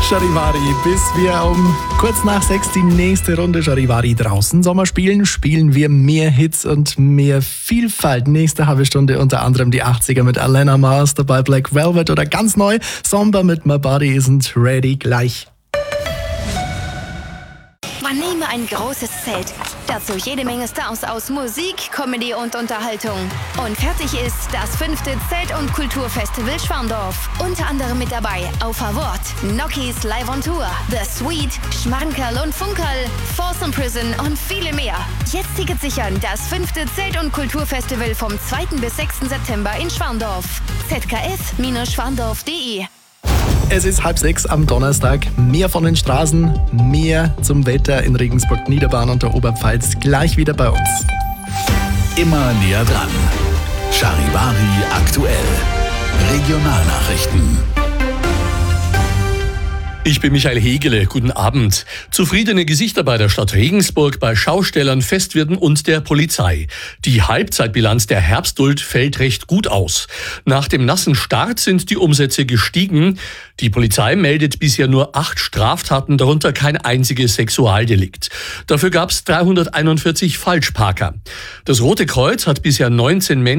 Charivari, bis wir um kurz nach 6 die nächste Runde Charivari draußen Sommer spielen wir mehr Hits und mehr Vielfalt. Nächste halbe Stunde unter anderem die 80er mit Alana Mars, dabei Black Velvet oder ganz neu Somber mit My Body Isn't Ready gleich. Man nehme ein großes Zelt, dazu jede Menge Stars aus Musik, Comedy und Unterhaltung. Und fertig ist das 5. Zelt- und Kulturfestival Schwandorf. Unter anderem mit dabei auf Award, Nokis Live on Tour, The Sweet, Schmankerl und Funkerl, Folsom Prison und viele mehr. Jetzt Tickets sichern, das 5. Zelt- und Kulturfestival vom 2. bis 6. September in Schwandorf. zkf-schwandorf.de. Es ist 5:30 am Donnerstag. Mehr von den Straßen, mehr zum Wetter in Regensburg, Niederbayern und der Oberpfalz. Gleich wieder bei uns. Immer näher dran. Charivari aktuell. Regionalnachrichten. Ich bin Michael Hegele, guten Abend. Zufriedene Gesichter bei der Stadt Regensburg, bei Schaustellern, Festwirten und der Polizei. Die Halbzeitbilanz der Herbstduld fällt recht gut aus. Nach dem nassen Start sind die Umsätze gestiegen. Die Polizei meldet bisher nur 8 Straftaten, darunter kein einziges Sexualdelikt. Dafür gab es 341 Falschparker. Das Rote Kreuz hat bisher 19 Menschen